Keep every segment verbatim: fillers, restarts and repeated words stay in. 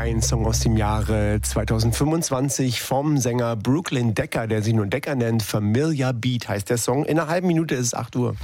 Ein Song aus dem Jahre zweitausendfünfundzwanzig vom Sänger Brooklyn Decker, der sich nur Decker nennt. Familiar Beat heißt der Song. In einer halben Minute ist es acht Uhr.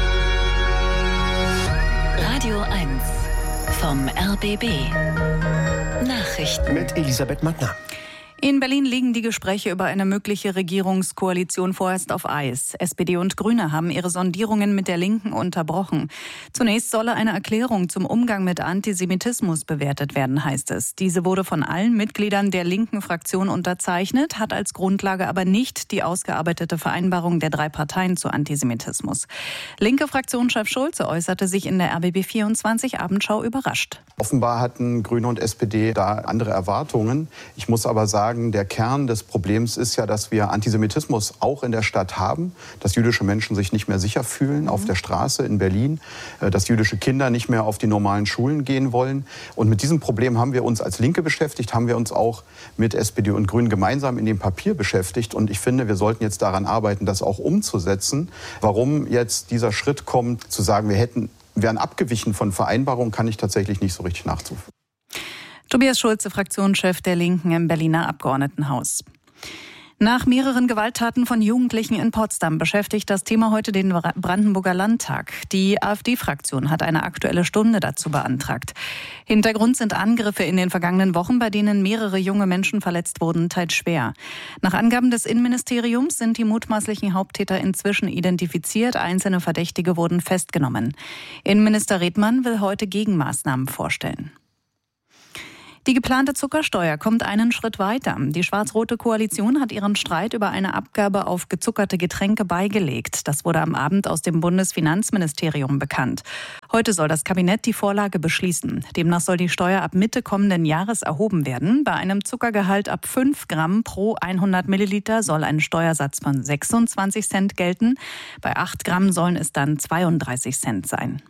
Radio eins vom R B B. Nachrichten mit Elisabeth Mattner. In Berlin liegen die Gespräche über eine mögliche Regierungskoalition vorerst auf Eis. S P D und Grüne haben ihre Sondierungen mit der Linken unterbrochen. Zunächst solle eine Erklärung zum Umgang mit Antisemitismus bewertet werden, heißt es. Diese wurde von allen Mitgliedern der linken Fraktion unterzeichnet, hat als Grundlage aber nicht die ausgearbeitete Vereinbarung der drei Parteien zu Antisemitismus. Linke Fraktionschef Schulze äußerte sich in der R B B vierundzwanzig Abendschau überrascht. Offenbar hatten Grüne und S P D da andere Erwartungen. Ich muss aber sagen, der Kern des Problems ist ja, dass wir Antisemitismus auch in der Stadt haben, dass jüdische Menschen sich nicht mehr sicher fühlen auf der Straße in Berlin, dass jüdische Kinder nicht mehr auf die normalen Schulen gehen wollen. Und mit diesem Problem haben wir uns als Linke beschäftigt, haben wir uns auch mit S P D und Grünen gemeinsam in dem Papier beschäftigt. Und ich finde, wir sollten jetzt daran arbeiten, das auch umzusetzen. Warum jetzt dieser Schritt kommt, zu sagen, wir hätten, wären abgewichen von Vereinbarungen, kann ich tatsächlich nicht so richtig nachvollziehen. Tobias Schulze, Fraktionschef der Linken im Berliner Abgeordnetenhaus. Nach mehreren Gewalttaten von Jugendlichen in Potsdam beschäftigt das Thema heute den Brandenburger Landtag. Die AfD-Fraktion hat eine Aktuelle Stunde dazu beantragt. Hintergrund sind Angriffe in den vergangenen Wochen, bei denen mehrere junge Menschen verletzt wurden, teils schwer. Nach Angaben des Innenministeriums sind die mutmaßlichen Haupttäter inzwischen identifiziert. Einzelne Verdächtige wurden festgenommen. Innenminister Redmann will heute Gegenmaßnahmen vorstellen. Die geplante Zuckersteuer kommt einen Schritt weiter. Die schwarz-rote Koalition hat ihren Streit über eine Abgabe auf gezuckerte Getränke beigelegt. Das wurde am Abend aus dem Bundesfinanzministerium bekannt. Heute soll das Kabinett die Vorlage beschließen. Demnach soll die Steuer ab Mitte kommenden Jahres erhoben werden. Bei einem Zuckergehalt ab fünf Gramm pro hundert Milliliter soll ein Steuersatz von sechsundzwanzig Cent gelten. Bei acht Gramm sollen es dann zweiunddreißig Cent sein.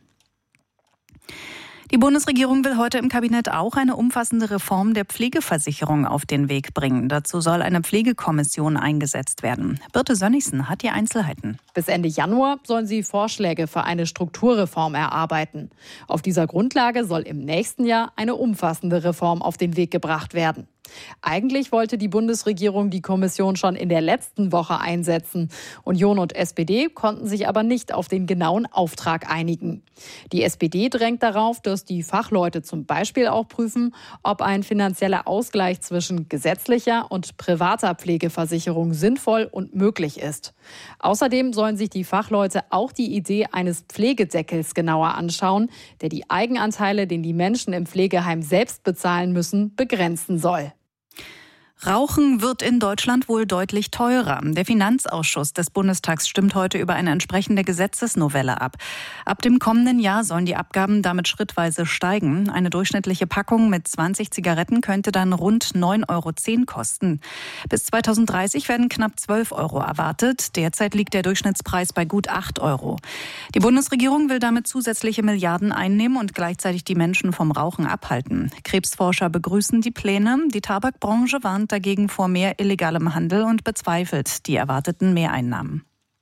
Die Bundesregierung will heute im Kabinett auch eine umfassende Reform der Pflegeversicherung auf den Weg bringen. Dazu soll eine Pflegekommission eingesetzt werden. Birte Sönnigsen hat die Einzelheiten. Bis Ende Januar sollen sie Vorschläge für eine Strukturreform erarbeiten. Auf dieser Grundlage soll im nächsten Jahr eine umfassende Reform auf den Weg gebracht werden. Eigentlich wollte die Bundesregierung die Kommission schon in der letzten Woche einsetzen. Union und S P D konnten sich aber nicht auf den genauen Auftrag einigen. Die S P D drängt darauf, dass die Fachleute zum Beispiel auch prüfen, ob ein finanzieller Ausgleich zwischen gesetzlicher und privater Pflegeversicherung sinnvoll und möglich ist. Außerdem sollen sich die Fachleute auch die Idee eines Pflegedeckels genauer anschauen, der die Eigenanteile, den die Menschen im Pflegeheim selbst bezahlen müssen, begrenzen soll. Rauchen wird in Deutschland wohl deutlich teurer. Der Finanzausschuss des Bundestags stimmt heute über eine entsprechende Gesetzesnovelle ab. Ab dem kommenden Jahr sollen die Abgaben damit schrittweise steigen. Eine durchschnittliche Packung mit zwanzig Zigaretten könnte dann rund neun Euro zehn kosten. Bis zweitausenddreißig werden knapp zwölf Euro erwartet. Derzeit liegt der Durchschnittspreis bei gut acht Euro. Die Bundesregierung will damit zusätzliche Milliarden einnehmen und gleichzeitig die Menschen vom Rauchen abhalten. Krebsforscher begrüßen die Pläne. Die Tabakbranche warnt dagegen vor mehr illegalem Handel und bezweifelt die erwarteten Mehreinnahmen.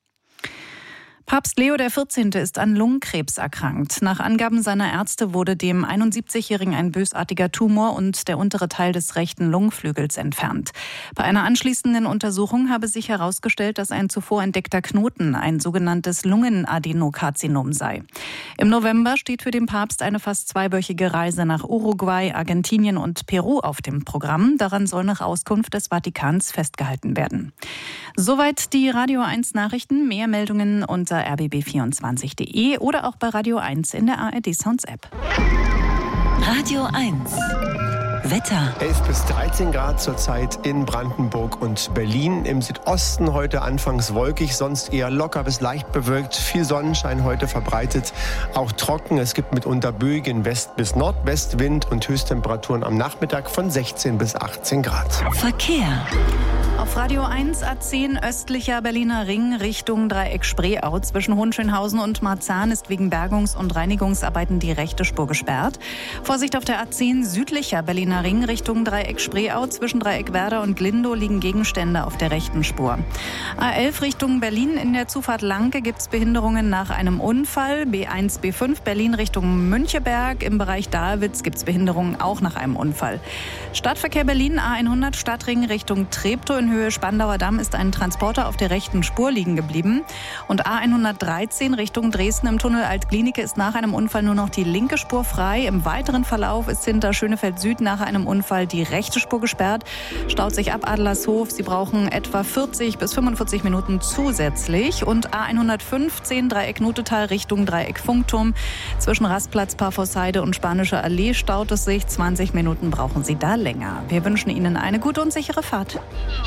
Papst Leo der vierzehnte ist an Lungenkrebs erkrankt. Nach Angaben seiner Ärzte wurde dem einundsiebzigjährigen ein bösartiger Tumor und der untere Teil des rechten Lungenflügels entfernt. Bei einer anschließenden Untersuchung habe sich herausgestellt, dass ein zuvor entdeckter Knoten ein sogenanntes Lungenadenokarzinom sei. Im November steht für den Papst eine fast zweiwöchige Reise nach Uruguay, Argentinien und Peru auf dem Programm. Daran soll nach Auskunft des Vatikans festgehalten werden. Soweit die Radio eins Nachrichten. Mehr Meldungen unter r b b vierundzwanzig punkt de oder auch bei Radio eins in der A R D Sounds App. Radio eins Wetter. elf bis dreizehn Grad zurzeit in Brandenburg und Berlin. Im Südosten heute anfangs wolkig, sonst eher locker bis leicht bewölkt. Viel Sonnenschein heute verbreitet, auch trocken. Es gibt mitunter böigen West- bis Nordwestwind und Höchsttemperaturen am Nachmittag von sechzehn bis achtzehn Grad. Verkehr. Auf Radio eins A zehn östlicher Berliner Ring Richtung Dreieck Spreeau. Zwischen Hohenschönhausen und Marzahn ist wegen Bergungs- und Reinigungsarbeiten die rechte Spur gesperrt. Vorsicht auf der A zehn südlicher Berliner Gottrieder Ring Richtung Dreieck Spreeau. Zwischen Dreieck Werder und Glindow liegen Gegenstände auf der rechten Spur. A elf Richtung Berlin in der Zufahrt Lanke gibt es Behinderungen nach einem Unfall. B eins, B fünf Berlin Richtung Müncheberg. Im Bereich Dahlwitz gibt es Behinderungen auch nach einem Unfall. Stadtverkehr Berlin A hundert Stadtring Richtung Treptow in Höhe Spandauer Damm ist ein Transporter auf der rechten Spur liegen geblieben. Und A hundertdreizehn Richtung Dresden im Tunnel Alt-Glienicke ist nach einem Unfall nur noch die linke Spur frei. Im weiteren Verlauf ist hinter Schönefeld Süd nach einem Unfall die rechte Spur gesperrt. Staut sich ab Adlershof. Sie brauchen etwa vierzig bis fünfundvierzig Minuten zusätzlich. Und A hundertfünfzehn Dreieck Nutetal Richtung Dreieck Funkturm. Zwischen Rastplatz Parforceide und Spanische Allee staut es sich. zwanzig Minuten brauchen Sie da länger. Wir wünschen Ihnen eine gute und sichere Fahrt.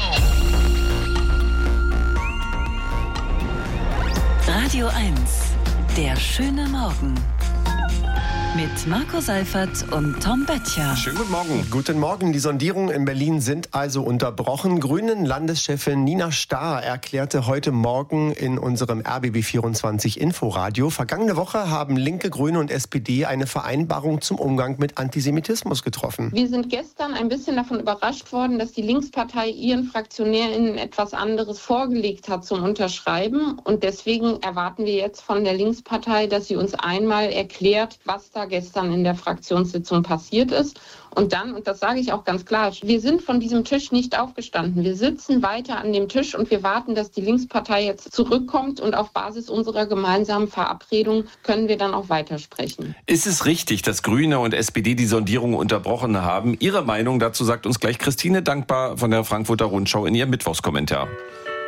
Radio eins, der schöne Morgen. Mit Marco Seifert und Tom Böttcher. Schönen guten Morgen. Guten Morgen. Die Sondierungen in Berlin sind also unterbrochen. Grünen-Landeschefin Nina Starr erklärte heute Morgen in unserem R B B vierundzwanzig Inforadio, vergangene Woche haben Linke, Grüne und S P D eine Vereinbarung zum Umgang mit Antisemitismus getroffen. Wir sind gestern ein bisschen davon überrascht worden, dass die Linkspartei ihren FraktionärInnen etwas anderes vorgelegt hat zum Unterschreiben. Und deswegen erwarten wir jetzt von der Linkspartei, dass sie uns einmal erklärt, was da gestern in der Fraktionssitzung passiert ist. Und dann, und das sage ich auch ganz klar, wir sind von diesem Tisch nicht aufgestanden. Wir sitzen weiter an dem Tisch und wir warten, dass die Linkspartei jetzt zurückkommt und auf Basis unserer gemeinsamen Verabredung können wir dann auch weitersprechen. Ist es richtig, dass Grüne und S P D die Sondierung unterbrochen haben? Ihre Meinung dazu sagt uns gleich Christine Dankbar von der Frankfurter Rundschau in ihrem Mittwochskommentar.